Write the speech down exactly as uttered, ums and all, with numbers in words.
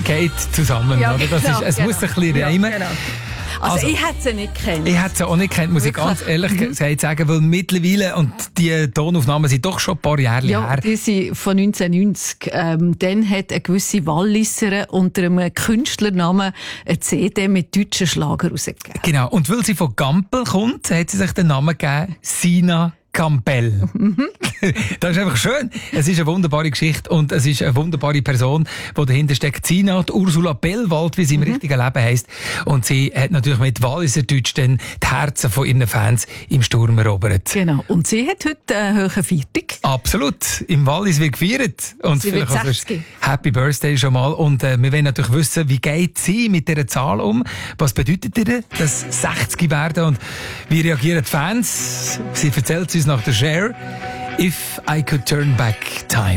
geht zusammen. Ja, oder? Das genau, ist, es genau. muss ein bisschen reimen. Ja, genau. Also, also ich hätte sie nicht gekannt. Ich hätte sie auch nicht gekannt, muss Wirklich? ich ganz ehrlich Mhm. gesagt sagen, weil mittlerweile, und die Tonaufnahmen sind doch schon ein paar Jahre Ja, her. die sind von neunzehnhundertneunzig. Ähm, dann hat eine gewisse Walliserin unter einem Künstlernamen eine C D mit deutschen Schlager rausgegeben. Genau, und weil sie von Gampel kommt, hat sie sich den Namen gegeben, Sina Campbell. Das ist einfach schön. Es ist eine wunderbare Geschichte und es ist eine wunderbare Person, die dahinter steckt. Sina, die Ursula Bellwald, wie sie im mhm. richtigen Leben heisst. Und sie hat natürlich mit Walliser Deutsch dann die Herzen von ihren Fans im Sturm erobert. Genau. Und sie hat heute eine hohe Viertig. Absolut. Im Wallis wird gefeiert. Und sie wird sechzig. Happy Birthday schon mal. Und äh, wir wollen natürlich wissen, wie geht sie mit dieser Zahl um? Was bedeutet ihr, das sechzig werden? Und wie reagieren die Fans? Sie erzählt uns nach der Share. If I could turn back time.